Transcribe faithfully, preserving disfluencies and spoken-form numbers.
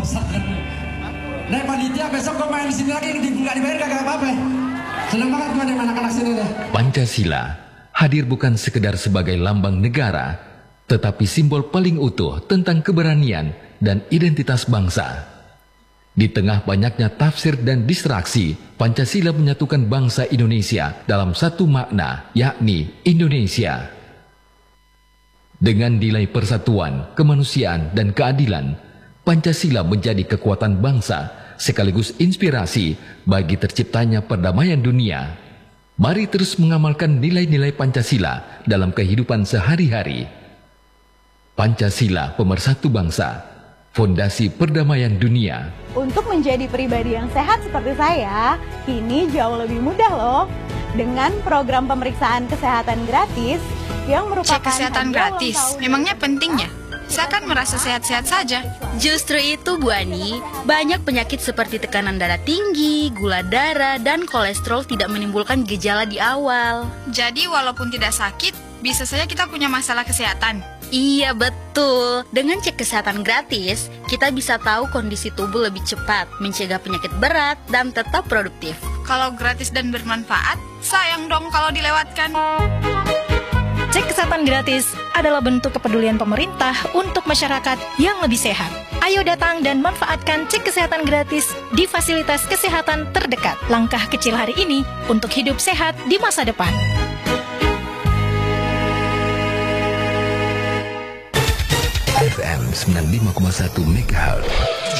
Nek panitia besok gue main di sini lagi nggak dibayar kagak apa-apa. Senang banget gue nih anak-anak sini deh. Pancasila hadir bukan sekedar sebagai lambang negara, tetapi simbol paling utuh tentang keberanian dan identitas bangsa. Di tengah banyaknya tafsir dan distraksi, Pancasila menyatukan bangsa Indonesia dalam satu makna, yakni Indonesia. Dengan nilai persatuan, kemanusiaan, dan keadilan, Pancasila menjadi kekuatan bangsa sekaligus inspirasi bagi terciptanya perdamaian dunia. Mari terus mengamalkan nilai-nilai Pancasila dalam kehidupan sehari-hari. Pancasila pemersatu bangsa, fondasi perdamaian dunia. Untuk menjadi pribadi yang sehat seperti saya, kini jauh lebih mudah loh. Dengan program pemeriksaan kesehatan gratis yang merupakan cek kesehatan gratis, memangnya pentingnya? Saya kan merasa sehat-sehat saja. Justru itu Bu Ani, banyak penyakit seperti tekanan darah tinggi, gula darah, dan kolesterol tidak menimbulkan gejala di awal. Jadi walaupun tidak sakit, bisa saja kita punya masalah kesehatan. Iya betul, dengan cek kesehatan gratis, kita bisa tahu kondisi tubuh lebih cepat, mencegah penyakit berat, dan tetap produktif. Kalau gratis dan bermanfaat, sayang dong kalau dilewatkan. Cek kesehatan gratis adalah bentuk kepedulian pemerintah untuk masyarakat yang lebih sehat. Ayo datang dan manfaatkan cek kesehatan gratis di fasilitas kesehatan terdekat. Langkah kecil hari ini untuk hidup sehat di masa depan. F M sembilan puluh lima koma satu MHz